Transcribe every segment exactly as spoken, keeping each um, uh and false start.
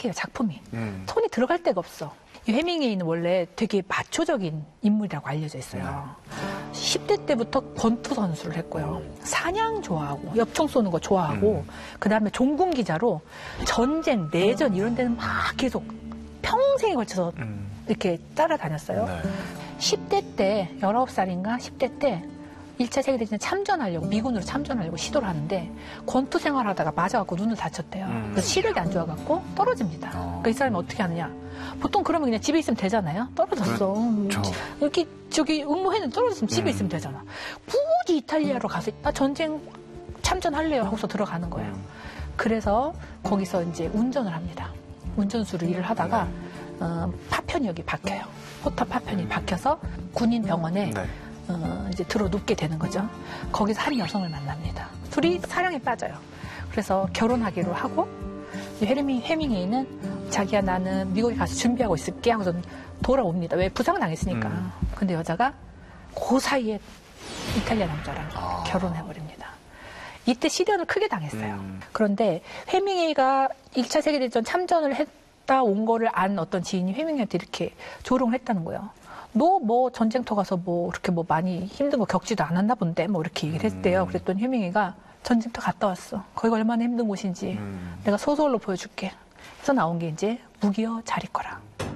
딱딱해요, 작품이. 음. 손이 들어갈 데가 없어. 이 해밍웨이는 원래 되게 마초적인 인물이라고 알려져 있어요. 네. 십 대 때부터 권투 선수를 했고요. 사냥 좋아하고 엽총 쏘는 거 좋아하고 음. 그다음에 종군 기자로 전쟁, 내전 이런 데는 막 계속 평생에 걸쳐서 음. 이렇게 따라다녔어요. 네. 십 대 때, 열아홉 살인가 십 대 때 일 차 세계대전에 참전하려고, 미군으로 참전하려고 시도를 하는데 권투 생활하다가 맞아갖고 눈을 다쳤대요. 음. 그래서 시력이 안 좋아갖고 떨어집니다. 어. 그러니까 이 사람이 어떻게 하느냐. 보통 그러면 그냥 집에 있으면 되잖아요. 떨어졌어. 그렇죠. 이렇게 저기 응모했는데 떨어졌으면 집에 음. 있으면 되잖아. 굳이 이탈리아로 가서 나 전쟁 참전할래요 하고서 들어가는 거예요. 음. 그래서 거기서 이제 운전을 합니다. 운전수로 일을 하다가 어, 파편이 여기 박혀요. 포탑 파편이 박혀서 군인 병원에 네. 어, 이제 들어 눕게 되는 거죠. 거기서 한 여성을 만납니다. 둘이 사랑에 빠져요. 그래서 결혼하기로 하고 해밍, 해밍웨이는 자기야 나는 미국에 가서 준비하고 있을게 하고서 돌아옵니다. 왜 부상당했으니까. 음. 근데 여자가 그 사이에 이탈리아 남자랑 아. 결혼해버립니다. 이때 시련을 크게 당했어요. 음. 그런데 해밍웨이가 일 차 세계대전 참전을 했다 온 거를 안 어떤 지인이 해밍웨이한테 이렇게 조롱을 했다는 거예요. 너 뭐 전쟁터 가서 뭐 그렇게 뭐 많이 힘든 거 겪지도 않았나 본데 뭐 이렇게 얘기를 했대요. 그랬더니 해밍웨이가 전쟁터 갔다 왔어. 거기가 얼마나 힘든 곳인지 음. 내가 소설로 보여줄게. 해서 나온 게 이제 무기여 잘 있거라.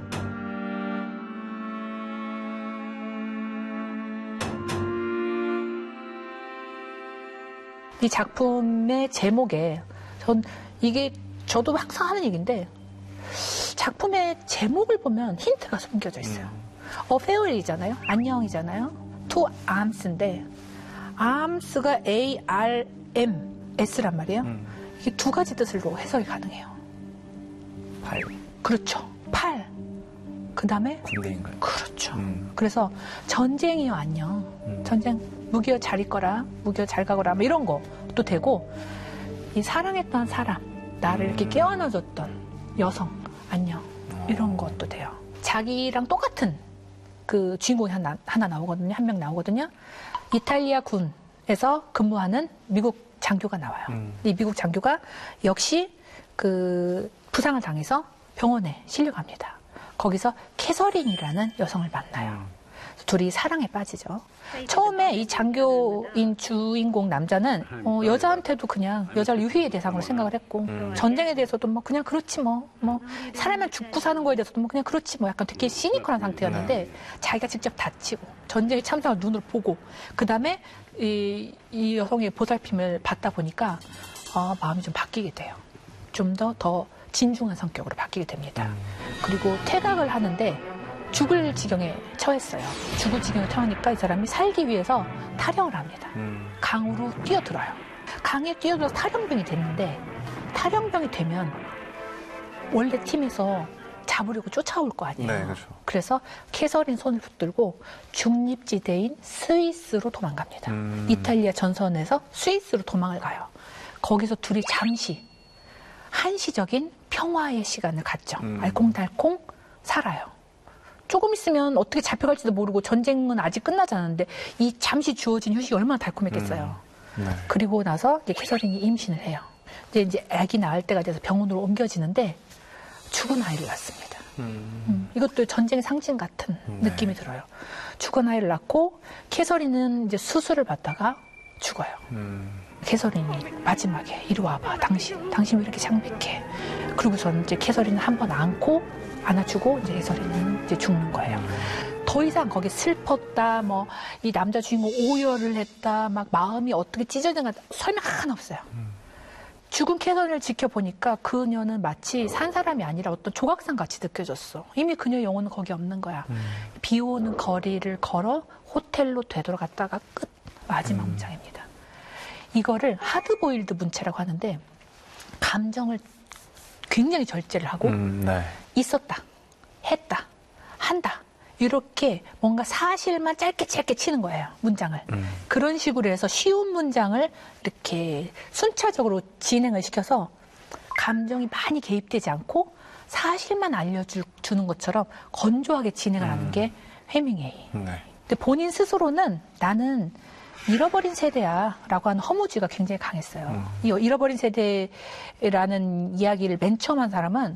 이 작품의 제목에 전 이게 저도 항상 하는 얘기인데 작품의 제목을 보면 힌트가 숨겨져 있어요. 음. A farewell이잖아요. 안녕이잖아요. To arms인데 arms가 A R M S란 말이에요. 음. 이게 두 가지 뜻으로 해석이 가능해요. 팔. 그렇죠. 팔. 그 다음에 군대인가요? 그렇죠. 음. 그래서 전쟁이요 안녕. 음. 전쟁 무기여 잘 있거라. 무기여 잘 가거라. 뭐 이런 것도 되고 이 사랑했던 사람 나를 음. 이렇게 깨워넣어줬던 여성 안녕. 어. 이런 것도 돼요. 자기랑 똑같은 그 주인공이 하나, 하나 나오거든요. 한 명 나오거든요. 이탈리아 군에서 근무하는 미국 장교가 나와요. 음. 이 미국 장교가 역시 그 부상을 당해서 병원에 실려갑니다. 거기서 캐서린이라는 여성을 만나요. 음. 둘이 사랑에 빠지죠. 처음에 이 장교인 주인공 남자는 어, 여자한테도 그냥 여자를 유희의 대상으로 생각을 했고 음. 전쟁에 대해서도 뭐 그냥 그렇지 뭐, 뭐 사람은 죽고 사는 거에 대해서도 뭐 그냥 그렇지 뭐 약간 되게 시니컬한 상태였는데 자기가 직접 다치고 전쟁에 참상을 눈으로 보고 그 다음에 이, 이 여성의 보살핌을 받다 보니까 어, 마음이 좀 바뀌게 돼요. 좀 더 더 진중한 성격으로 바뀌게 됩니다. 음. 그리고 퇴각을 하는데 죽을 지경에 처했어요. 죽을 지경에 처하니까 이 사람이 살기 위해서 탈영을 합니다. 음. 강으로 뛰어들어요. 강에 뛰어들어서 탈영병이 됐는데 탈영병이 되면 원래 팀에서 잡으려고 쫓아올 거 아니에요. 네, 그렇죠. 그래서 캐서린 손을 붙들고 중립지대인 스위스로 도망갑니다. 음. 이탈리아 전선에서 스위스로 도망을 가요. 거기서 둘이 잠시 한시적인 평화의 시간을 갖죠. 음. 알콩달콩 살아요. 조금 있으면 어떻게 잡혀갈지도 모르고 전쟁은 아직 끝나지 않았는데 이 잠시 주어진 휴식이 얼마나 달콤했겠어요. 음. 네. 그리고 나서 이제 캐서린이 임신을 해요. 이제 이제 아기 낳을 때가 돼서 병원으로 옮겨지는데 죽은 아이를 낳습니다. 음. 음. 이것도 전쟁의 상징 같은 네. 느낌이 들어요. 죽은 아이를 낳고 캐서린은 이제 수술을 받다가 죽어요. 음. 캐서린이 마지막에 이리 와봐 당신 당신 왜 이렇게 창백해. 그러고서 이제 캐서린을 한번 안고 안아주고 이제 캐서린은 이제 죽는 거예요. 더 이상 거기 슬펐다 뭐 이 남자 주인공 오열을 했다 막 마음이 어떻게 찢어진가 설명 하나 없어요. 죽은 캐서린을 지켜보니까 그녀는 마치 산 사람이 아니라 어떤 조각상 같이 느껴졌어. 이미 그녀의 영혼은 거기 없는 거야. 음. 비 오는 거리를 걸어 호텔로 되돌아갔다가 끝 마지막 음. 문장입니다. 이거를 하드보일드 문체라고 하는데 감정을 굉장히 절제를 하고 음, 네. 있었다, 했다, 한다 이렇게 뭔가 사실만 짧게 짧게 치는 거예요. 문장을. 음. 그런 식으로 해서 쉬운 문장을 이렇게 순차적으로 진행을 시켜서 감정이 많이 개입되지 않고 사실만 알려주는 것처럼 건조하게 진행을 음. 하는 게 해밍웨이. 네. 근데 본인 스스로는 나는 잃어버린 세대야 라고 하는 허무주의가 굉장히 강했어요. 음. 이 잃어버린 세대라는 이야기를 맨 처음 한 사람은